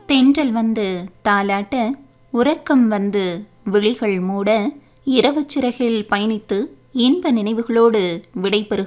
தென்றல் வந்து தாலாட்ட, உறக்கம் வந்து விழிகள் மூட, இரவு சிறகில் பயணித்து இன்ப நினைவுகளோடு விடைபெறுகிறோம்.